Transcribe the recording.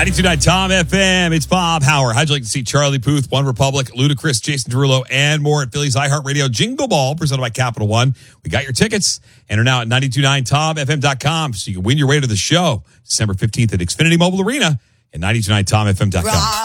92.9 Tom FM. It's Bob Howard. How'd you like to see Charlie Puth, One Republic, Ludacris, Jason Derulo, and more at Philly's iHeartRadio Jingle Ball, presented by Capital One? We got your tickets and are now at 929tomfm.com, so you can win your way to the show December 15th at Xfinity Mobile Arena and 929tomfm.com.